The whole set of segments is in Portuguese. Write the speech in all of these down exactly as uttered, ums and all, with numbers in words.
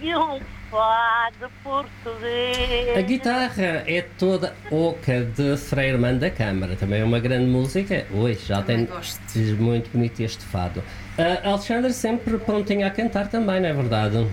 e um fado português. A guitarra é toda oca de Frei Armando da Câmara, também é uma grande música. Ui, já também tem gosto. muito bonito este fado. A Alexandra sempre prontinha a cantar também, não é verdade?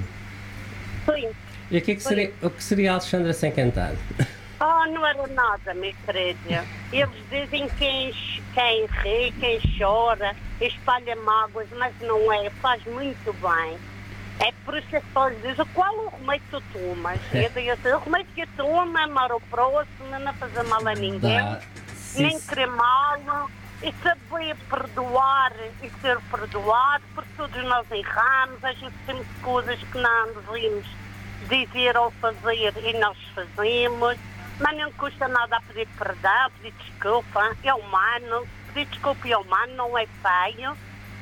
Sim. E o que, é que seria, o que seria a Alexandra sem cantar? Oh, não era nada, minha querida. Eles dizem que quem, quem ri, quem chora, espalha mágoas, mas não é, faz muito bem. É por isso que as pessoas dizem, qual o remédio que tu tomas? E eu digo assim, o remédio que eu tomo é amar o próximo, não fazer mal a ninguém, Dá. nem Sim, querer mal, e saber perdoar e ser perdoado, porque todos nós erramos, a gente temos coisas que não devemos dizer ou fazer e nós fazemos, mas não custa nada a pedir perdão, pedir desculpa, é humano, pedir desculpa é humano, não é feio,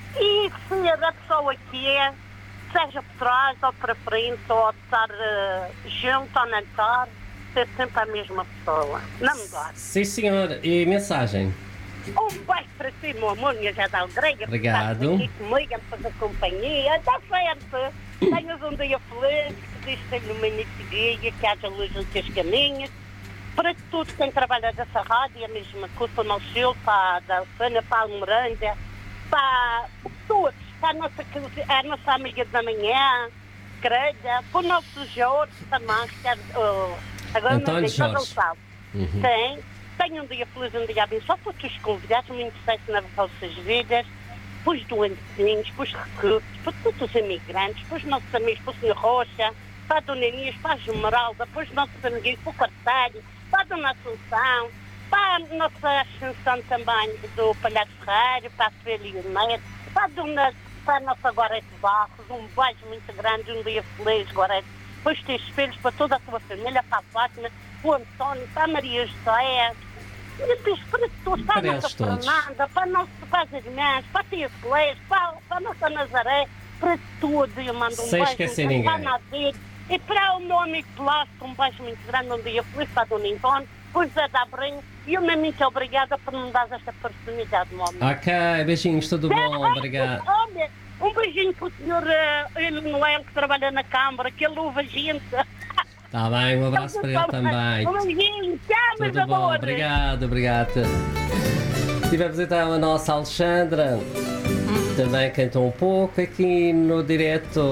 e ser a pessoa que é, seja por trás ou para frente, ou estar uh, junto ou não estar, ser sempre a mesma pessoa, não mudar. sim senhor. E mensagem? Um beijo para ti, meu amor, minha Jada Alegria. Obrigado. Estás aqui comigo a fazer companhia. Está certo. Tenhas um dia feliz, que Deus tenha uma início dia, que haja luz nos teus caminhos. Para todos quem trabalha dessa rádio, a mesma coisa, para o Malchil, para a Dalfana, para a Miranda, para todos, para a nossa, a nossa amiga da manhã, querida, para o nosso Jorge também, que é, uh, agora António não sei, Jorge. sabe. Uhum. Tem. Tenham um dia feliz, um dia abençoado para todos os convidados, muito sucesso nas vossas vidas, para os doentinhos, para os recrutos, para todos os imigrantes, para os nossos amigos, para o senhor Rocha, para a Dona Inês, para a Esmeralda, para os nossos amiguinhos, para o Quartelho, para a Dona Assunção, para a nossa ascensão também do Palhaço Ferreira, para a Sofia Leonete, para a Dona, para a nossa Gorete Barros, um beijo muito grande, um dia feliz, Gorete, para os teus filhos, para toda a tua família, para a Fátima, para o António, para a Maria José, e depois para todos, para, Para a nossa eles todos. Fernanda, para, a nossa, para as irmãs, para a tia Celeste, para, para a nossa Nazaré, para todos, eu mando um Sem beijo esquecer muito grande, ninguém. para a Nadir, e para o meu amigo Plástico, um beijo muito grande, um dia feliz, para a Dona Ivone, para o José da Abrinho, e eu mesmo muito obrigada por me dar esta oportunidade, meu amigo. Ok, beijinhos, tudo bom, obrigado. Olha, um beijinho para o senhor uh, Emanuel, que trabalha na Câmara, que ele louva a gente. Está bem, um abraço para ele também. Um beijinho, tchau, meus Tudo bom, amores. obrigado, obrigado. Tivemos então a nossa Alexandra, também cantou um pouco aqui no direto.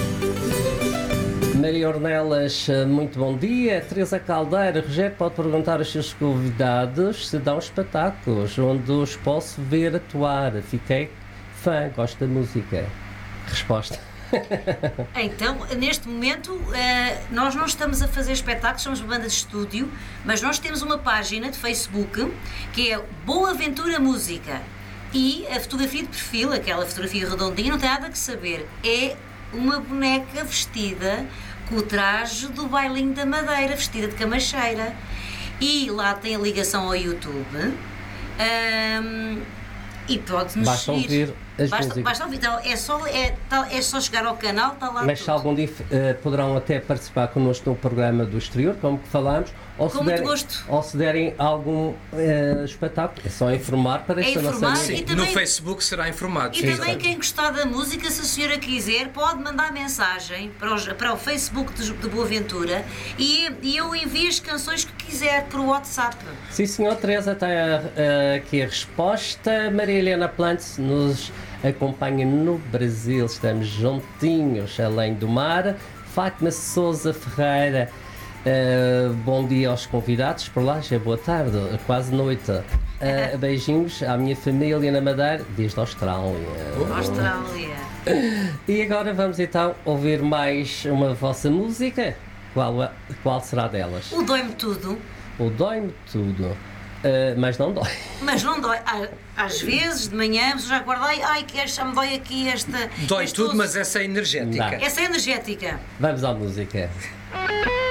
Maria Ornelas, muito bom dia. Teresa Caldeira, Rogério pode perguntar aos seus convidados se dão espetáculos onde os posso ver atuar. Fiquei fã, gosto da música. Resposta. Então, neste momento, eh, nós não estamos a fazer espetáculos, somos uma banda de estúdio, mas nós temos uma página de Facebook que é Boa Aventura Música, e a fotografia de perfil, aquela fotografia redondinha, não tem nada que saber, é uma boneca vestida com o traje do Bailinho da Madeira, vestida de camacheira, e lá tem a ligação ao YouTube. Ahm, E pode-nos Basta seguir. ouvir as basta, músicas. basta ouvir, então, é, só, é, tá- é só chegar ao canal, está lá Mas se tudo. algum dia eh, poderão até participar connosco no programa do exterior, como que falámos, ou Com se, muito derem, gosto. ou se derem algum eh, espetáculo, é só informar para É esta nossa informar amiga. e Sim, também- no Facebook será informado. E Sim, também quem gostar da música, se a senhora quiser, pode mandar mensagem para, os- para o Facebook de, de Boa Ventura e, e eu envio as canções que quiser por WhatsApp. Sim, senhor, Teresa tem a- a- aqui a resposta. Maria Helena Plantes nos acompanha no Brasil, estamos juntinhos, além do mar. Fátima Sousa Ferreira, eh, bom dia aos convidados por lá, já é boa tarde, quase noite. Eh, beijinhos à minha família na Madeira, desde a Austrália. Austrália. E agora vamos então ouvir mais uma vossa música. Qual, qual será delas? O Dói-me Tudo, O Dói-me Tudo, Eh, mas não dói. mas não dói. Á- Às vezes, de manhã, já guardei, ai, que esta me dói aqui esta... Dói este tudo, osso. mas essa é energética. Dá. Essa é energética. Vamos à música.